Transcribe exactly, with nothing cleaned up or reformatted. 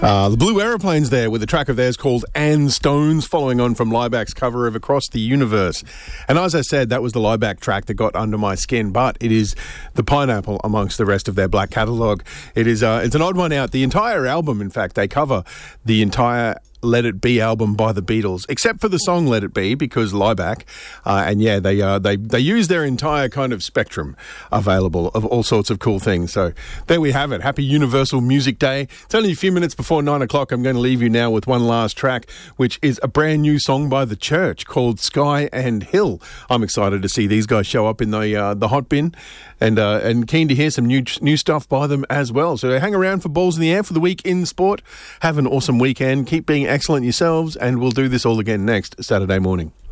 Uh, the Blue Aeroplanes there with a track of theirs called Ann Stones, following on from Lieback's cover of Across the Universe. And as I said, that was the Lieback track that got under my skin, but it is the Pineapple amongst the rest of their black catalogue. It is, uh, it's an odd one out. The entire album, in fact, they cover the entire Let It Be album by the Beatles, except for the song Let It Be, because Lieback, uh, and yeah, they uh, they they use their entire kind of spectrum available of all sorts of cool things. So there we have it. Happy Universal Music Day. It's only a few minutes before nine o'clock. I'm going to leave you now with one last track, which is a brand new song by The Church called Sky and Hill. I'm excited to see these guys show up in the uh, the hot bin, and uh, and keen to hear some new new stuff by them as well. So hang around for Balls in the Air for the week in sport. Have an awesome weekend. Keep being excellent yourselves, and we'll do this all again next Saturday morning.